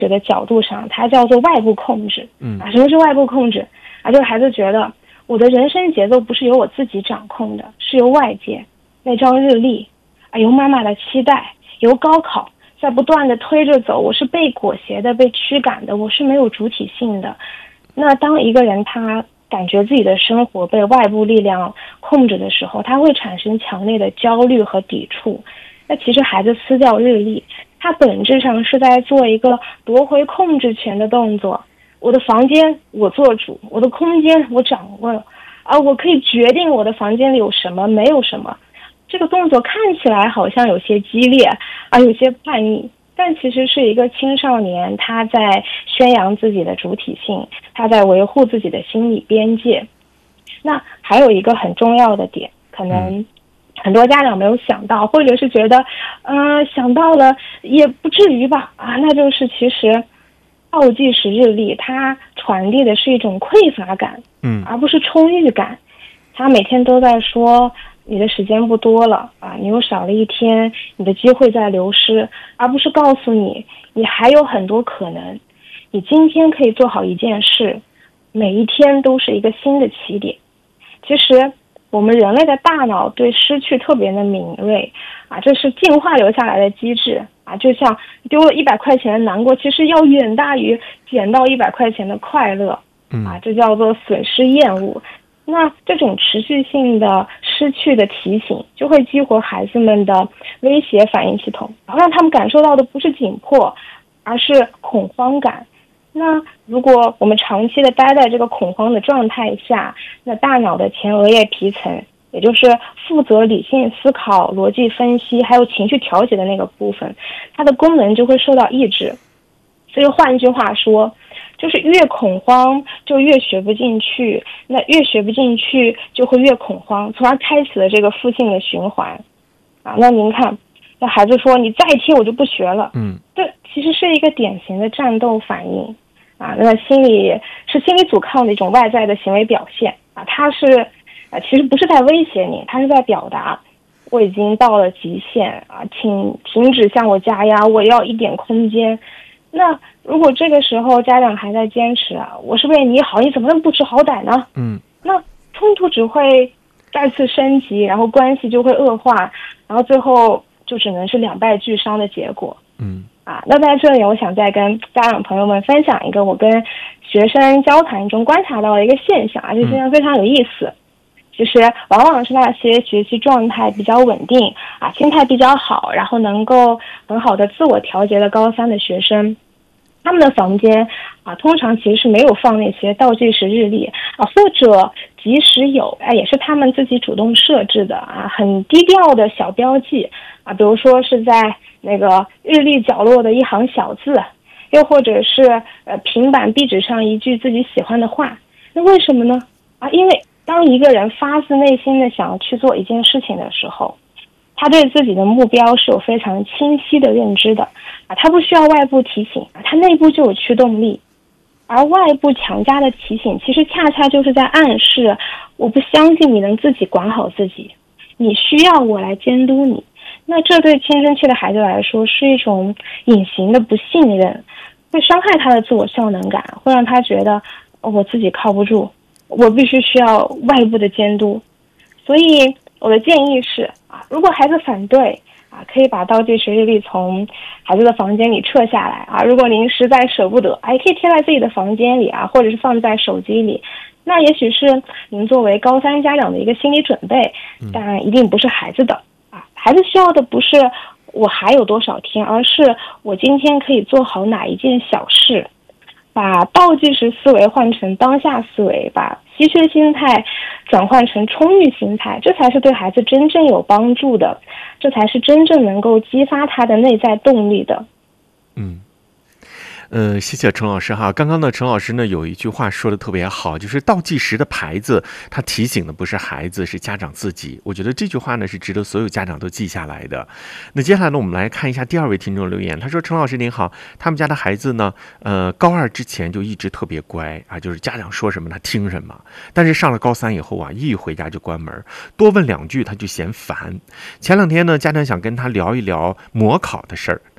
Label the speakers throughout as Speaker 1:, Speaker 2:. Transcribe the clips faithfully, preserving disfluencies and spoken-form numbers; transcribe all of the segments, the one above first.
Speaker 1: 的角度上，它叫做外部控制。
Speaker 2: 嗯
Speaker 1: 啊，什么是外部控制？啊，就是孩子觉得我的人生节奏不是由我自己掌控的，是由外界那张日历啊，由妈妈的期待，由高考在不断的推着走，我是被裹挟的，被驱赶的，我是没有主体性的。那当一个人他感觉自己的生活被外部力量控制的时候，他会产生强烈的焦虑和抵触。那其实孩子撕掉日历，他本质上是在做一个夺回控制权的动作。我的房间我做主，我的空间我掌握了，啊，我可以决定我的房间里有什么，没有什么。这个动作看起来好像有些激烈啊，有些叛逆，但其实是一个青少年他在宣扬自己的主体性，他在维护自己的心理边界。那还有一个很重要的点，可能很多家长没有想到，或者是觉得嗯、呃，想到了也不至于吧啊，那就是其实倒计时日历它传递的是一种匮乏感，
Speaker 2: 嗯，
Speaker 1: 而不是充裕感。他每天都在说你的时间不多了啊，你又少了一天，你的机会在流失，而不是告诉你你还有很多可能，你今天可以做好一件事，每一天都是一个新的起点。其实我们人类的大脑对失去特别的敏锐啊，这是进化留下来的机制啊，就像丢了一百块钱的难过，其实要远大于捡到一百块钱的快乐啊，这叫做损失厌恶。那这种持续性的失去的提醒，就会激活孩子们的威胁反应系统，然后让他们感受到的不是紧迫，而是恐慌感。那如果我们长期的待在这个恐慌的状态下，那大脑的前额叶皮层，也就是负责理性思考、逻辑分析还有情绪调节的那个部分，它的功能就会受到抑制。所以换句话说，就是越恐慌就越学不进去，那越学不进去就会越恐慌，从而开启了这个负性的循环啊。那您看，那孩子说你再踢我就不学了，
Speaker 2: 嗯，
Speaker 1: 这其实是一个典型的战斗反应啊。那心理是心理阻抗的一种外在的行为表现啊，它是啊，其实不是在威胁你，它是在表达我已经到了极限啊，请停止向我加压，我要一点空间。那如果这个时候家长还在坚持啊，我是为你好，你怎么能不知好歹呢？
Speaker 2: 嗯，
Speaker 1: 那冲突只会再次升级，然后关系就会恶化，然后最后就只能是两败俱伤的结果。
Speaker 2: 嗯，
Speaker 1: 啊，那在这里我想再跟家长朋友们分享一个我跟学生交谈中观察到的一个现象啊，这现象非常有意思。嗯，其实往往是那些学习状态比较稳定啊，心态比较好，然后能够很好的自我调节的高三的学生，他们的房间啊，通常其实是没有放那些倒计时日历啊，或者即使有，哎，也是他们自己主动设置的啊，很低调的小标记啊，比如说是在那个日历角落的一行小字，又或者是呃平板壁纸上一句自己喜欢的话。那为什么呢？啊，因为当一个人发自内心的想要去做一件事情的时候，他对自己的目标是有非常清晰的认知的啊，他不需要外部提醒啊，他内部就有驱动力。而外部强加的提醒，其实恰恰就是在暗示，我不相信你能自己管好自己，你需要我来监督你。那这对青春期的孩子来说是一种隐形的不信任，会伤害他的自我效能感，会让他觉得、哦、我自己靠不住，我必须需要外部的监督。所以我的建议是啊，如果孩子反对啊，可以把倒计时日历从孩子的房间里撤下来啊。如果您实在舍不得，还可以贴在自己的房间里啊，或者是放在手机里。那也许是您作为高三家长的一个心理准备，但一定不是孩子的啊。孩子需要的不是我还有多少天，而是我今天可以做好哪一件小事。把倒计时思维换成当下思维，把稀缺心态转换成充裕心态，这才是对孩子真正有帮助的，这才是真正能够激发他的内在动力的。
Speaker 2: 嗯。呃，谢谢陈老师哈。刚刚呢，陈老师呢有一句话说的特别好，就是倒计时的牌子，它提醒的不是孩子，是家长自己。我觉得这句话呢是值得所有家长都记下来的。那接下来呢，我们来看一下第二位听众留言。他说：“陈老师您好，他们家的孩子呢，呃，高二之前就一直特别乖啊，就是家长说什么他听什么。但是上了高三以后啊，一回家就关门，多问两句他就嫌烦。前两天呢，家长想跟他聊一聊模考的事儿，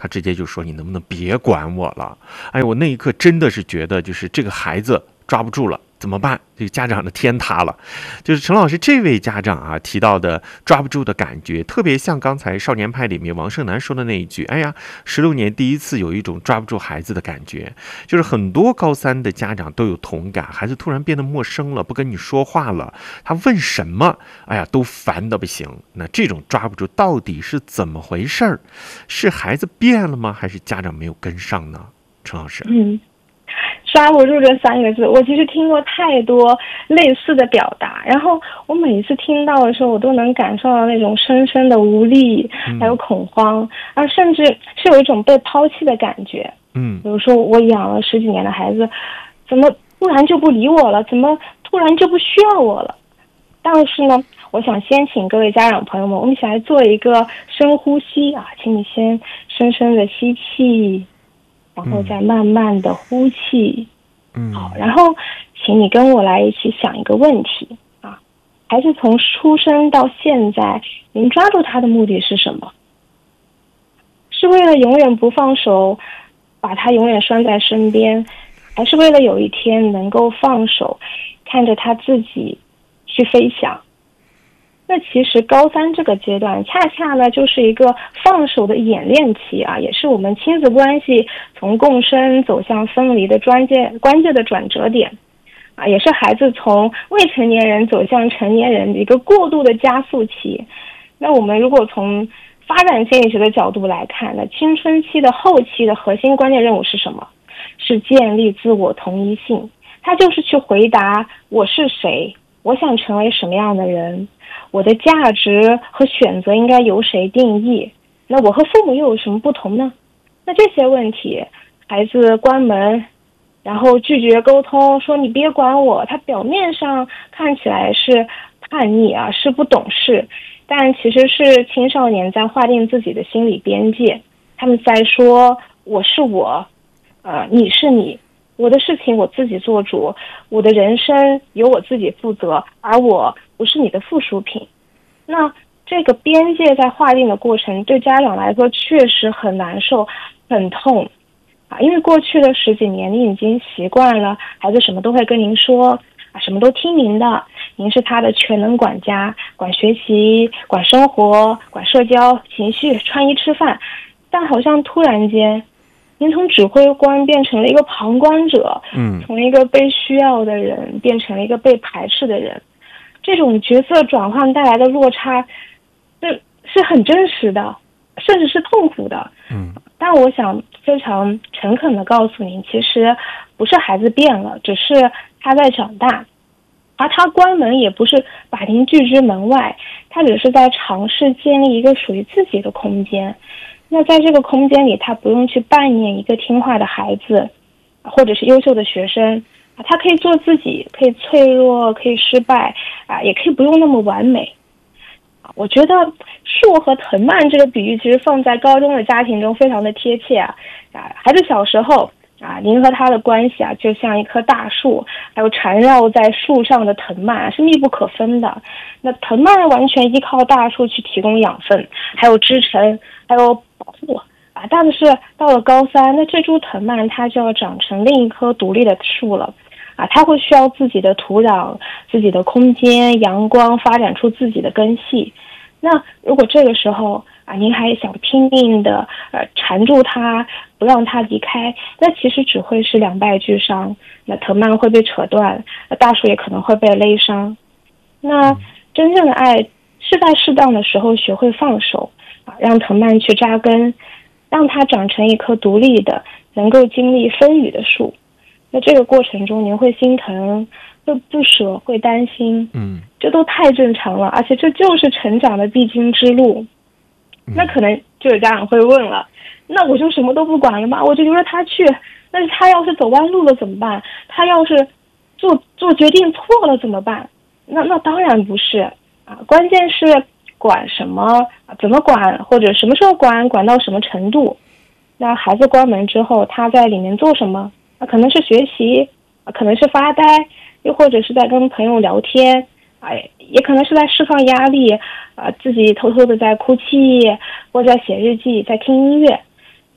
Speaker 2: 他直接就说你能不能别管我了。哎，我那一刻真的是觉得就是这个孩子抓不住了，怎么办？这个家长的天塌了。就是陈老师这位家长啊提到的抓不住的感觉，特别像刚才少年派里面王胜男说的那一句，哎呀，十六年第一次有一种抓不住孩子的感觉。就是很多高三的家长都有同感，孩子突然变得陌生了，不跟你说话了，他问什么，哎呀，都烦得不行。那这种抓不住到底是怎么回事儿？是孩子变了吗？还是家长没有跟上呢？陈老师。
Speaker 1: 嗯。抓不住这三个字，我其实听过太多类似的表达，然后我每一次听到的时候，我都能感受到那种深深的无力，还有恐慌，而甚至是有一种被抛弃的感觉。
Speaker 2: 嗯，
Speaker 1: 比如说我养了十几年的孩子，怎么突然就不理我了？怎么突然就不需要我了？但是呢，我想先请各位家长朋友们，我们一起来做一个深呼吸啊，请你先深深的吸气。然后再慢慢的呼气，
Speaker 2: 嗯，
Speaker 1: 好，然后请你跟我来一起想一个问题啊，孩子从出生到现在，您抓住他的目的是什么？是为了永远不放手，把他永远拴在身边，还是为了有一天能够放手，看着他自己去飞翔？那其实高三这个阶段恰恰呢就是一个放手的演练期啊，也是我们亲子关系从共生走向分离的关键关键的转折点啊，也是孩子从未成年人走向成年人的一个过渡的加速期。那我们如果从发展心理学的角度来看，那青春期的后期的核心关键任务是什么？是建立自我同一性，它就是去回答我是谁，我想成为什么样的人，我的价值和选择应该由谁定义？那我和父母又有什么不同呢？那这些问题，孩子关门，然后拒绝沟通，说你别管我，他表面上看起来是叛逆啊，是不懂事，但其实是青少年在划定自己的心理边界。他们在说我是我，呃，你是你，我的事情我自己做主，我的人生由我自己负责，而我不是你的附属品。那这个边界在划定的过程对家长来说确实很难受很痛啊，因为过去的十几年你已经习惯了孩子什么都会跟您说啊，什么都听您的，您是他的全能管家，管学习，管生活，管社交，情绪，穿衣吃饭。但好像突然间您从指挥官变成了一个旁观者，
Speaker 2: 嗯，
Speaker 1: 从一个被需要的人变成了一个被排斥的人。这种角色转换带来的落差是是很真实的，甚至是痛苦的。
Speaker 2: 嗯，
Speaker 1: 但我想非常诚恳地告诉您，其实不是孩子变了，只是他在长大，而他关门也不是把您拒之门外，他只是在尝试建立一个属于自己的空间。那在这个空间里，他不用去扮演一个听话的孩子，或者是优秀的学生，他可以做自己，可以脆弱，可以失败啊，也可以不用那么完美。我觉得树和藤蔓这个比喻其实放在高中的家庭中非常的贴切啊。啊，孩子小时候啊，您和他的关系啊，就像一棵大树，还有缠绕在树上的藤蔓是密不可分的。那藤蔓完全依靠大树去提供养分，还有支撑，还有保护啊。但是到了高三，那这株藤蔓它就要长成另一棵独立的树了。啊，它会需要自己的土壤、自己的空间、阳光，发展出自己的根系。那如果这个时候啊，您还想拼命的呃缠住它，不让它离开，那其实只会是两败俱伤。那藤蔓会被扯断，那大树也可能会被勒伤。那真正的爱是在适当的时候学会放手啊，让藤蔓去扎根，让它长成一棵独立的、能够经历风雨的树。那这个过程中您会心疼，会不舍，会担心，
Speaker 2: 嗯，
Speaker 1: 这都太正常了，而且这就是成长的必经之路。
Speaker 2: 嗯、
Speaker 1: 那可能就有家长会问了，那我就什么都不管了吗？我就由着他去，但是他要是走弯路了怎么办？他要是做做决定错了怎么办？那那当然不是啊，关键是管什么，怎么管，或者什么时候管，管到什么程度。那孩子关门之后，他在里面做什么？啊，可能是学习，啊，可能是发呆，又或者是在跟朋友聊天，哎，也可能是在释放压力，啊，自己偷偷的在哭泣，或者在写日记，在听音乐。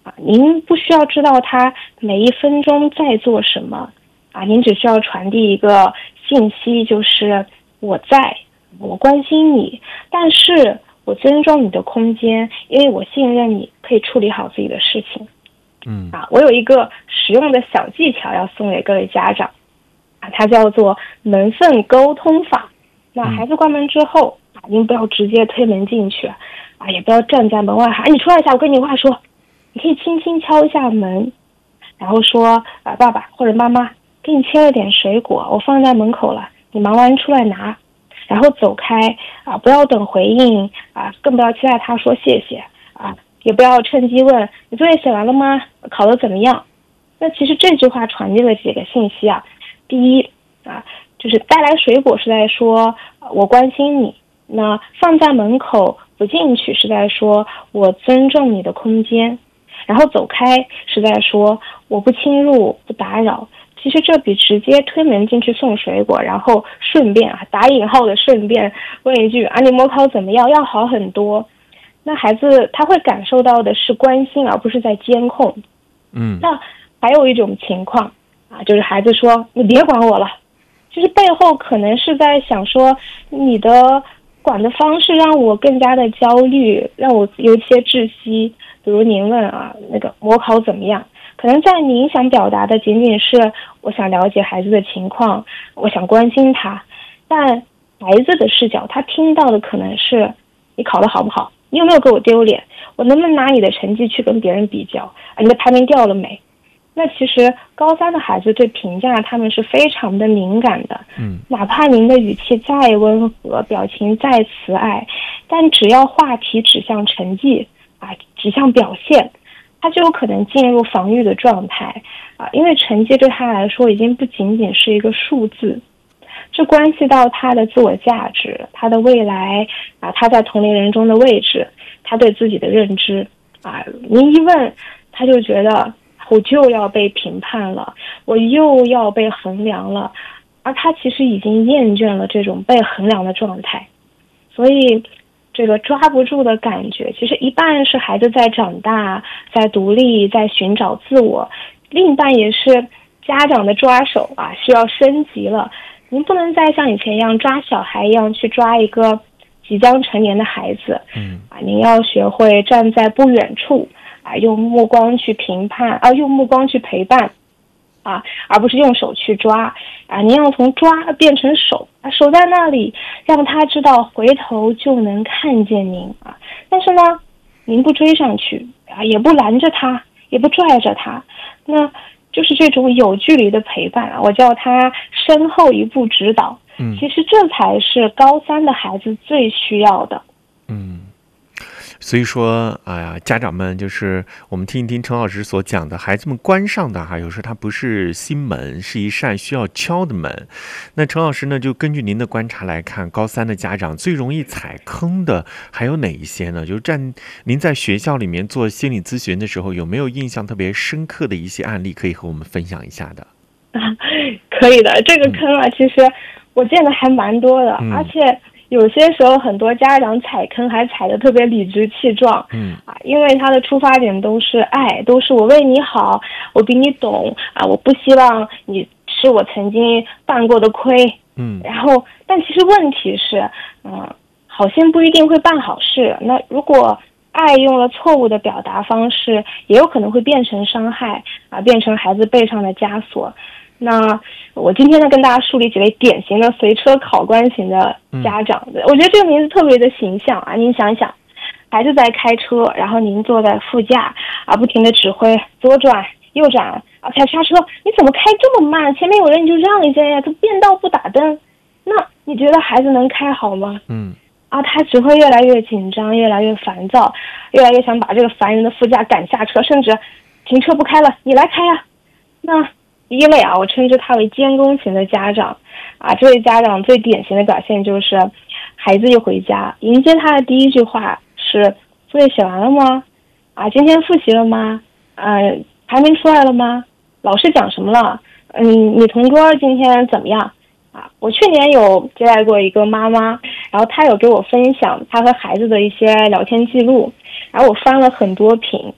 Speaker 1: 啊，您不需要知道他每一分钟在做什么啊，您只需要传递一个信息，就是我在，我关心你，但是我尊重你的空间，因为我信任你可以处理好自己的事情。
Speaker 2: 嗯
Speaker 1: 啊，我有一个实用的小技巧要送给各位家长啊，它叫做门缝沟通法。那孩子关门之后啊，您不要直接推门进去啊，也不要站在门外喊你出来一下，我跟你话说。你可以轻轻敲一下门，然后说啊，爸爸或者妈妈给你切了点水果，我放在门口了，你忙完出来拿，然后走开啊，不要等回应啊，更不要期待他说谢谢啊，也不要趁机问你作业写完了吗？考得怎么样？那其实这句话传递了几个信息啊。第一啊，就是带来水果是在说我关心你，那放在门口不进去是在说我尊重你的空间，然后走开是在说我不侵入不打扰。其实这比直接推门进去送水果，然后顺便啊打引号的顺便问一句啊你模考怎么样，要好很多。那孩子他会感受到的是关心，而不是在监控。
Speaker 2: 嗯，
Speaker 1: 那还有一种情况啊，就是孩子说你别管我了，其实背后可能是在想说你的管的方式让我更加的焦虑，让我有一些窒息。比如您问啊那个模考怎么样，可能在您想表达的仅仅是我想了解孩子的情况，我想关心他，但孩子的视角他听到的可能是你考得好不好，你有没有给我丢脸，我能不能拿你的成绩去跟别人比较啊？你的排名掉了没？那其实高三的孩子对评价他们是非常的敏感的，
Speaker 2: 嗯，
Speaker 1: 哪怕您的语气再温和，表情再慈爱，但只要话题指向成绩啊，指向表现，他就有可能进入防御的状态啊，因为成绩对他来说已经不仅仅是一个数字，这关系到他的自我价值，他的未来啊，他在同龄人中的位置，他对自己的认知啊。您一问，他就觉得我就要被评判了，我又要被衡量了，而他其实已经厌倦了这种被衡量的状态。所以这个抓不住的感觉，其实一半是孩子在长大，在独立，在寻找自我，另一半也是家长的抓手啊，需要升级了。您不能再像以前一样抓小孩一样去抓一个即将成年的孩子，
Speaker 2: 嗯
Speaker 1: 啊，您要学会站在不远处啊，用目光去评判啊，用目光去陪伴啊，而不是用手去抓啊。您要从抓变成手啊，手在那里，让他知道回头就能看见您啊。但是呢，您不追上去啊，也不拦着他，也不拽着他，那就是这种有距离的陪伴啊，我叫他身后一步指导。
Speaker 2: 嗯，
Speaker 1: 其实这才是高三的孩子最需要的。
Speaker 2: 嗯。所以说，哎呀，家长们就是我们听一听陈老师所讲的，孩子们关上的哈，有时候它不是心门，是一扇需要敲的门。那陈老师呢，就根据您的观察来看，高三的家长最容易踩坑的还有哪一些呢？就是占您在学校里面做心理咨询的时候，有没有印象特别深刻的一些案例可以和我们分享一下的？
Speaker 1: 啊，可以的，这个坑啊，嗯、其实我见的还蛮多的，嗯、而且有些时候很多家长踩坑还踩得特别理直气壮，
Speaker 2: 嗯
Speaker 1: 啊，因为他的出发点都是爱，都是我为你好，我比你懂啊，我不希望你吃我曾经犯过的亏，
Speaker 2: 嗯，
Speaker 1: 然后但其实问题是，嗯、呃，好心不一定会办好事，那如果爱用了错误的表达方式，也有可能会变成伤害啊，变成孩子背上的枷锁。那我今天呢，跟大家梳理几位典型的随车考官型的家长的，嗯、我觉得这个名字特别的形象啊。您想一想，孩子在开车，然后您坐在副驾啊，不停的指挥左转、右转啊，踩刹车，你怎么开这么慢？前面有人你就让一下呀，都变道不打灯，那你觉得孩子能开好吗？
Speaker 2: 嗯。
Speaker 1: 啊，他只会越来越紧张，越来越烦躁，越来越想把这个烦人的副驾赶下车，甚至停车不开了，你来开呀。那一位啊，我称之他为监工型的家长啊，这位家长最典型的表现就是，孩子一回家，迎接他的第一句话是：作业写完了吗？啊，今天复习了吗？呃，排名出来了吗？老师讲什么了？嗯，你同桌今天怎么样？啊，我去年有接待过一个妈妈，然后她有给我分享她和孩子的一些聊天记录，然后我翻了很多屏，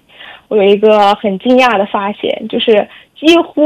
Speaker 1: 我有一个很惊讶的发现，就是几乎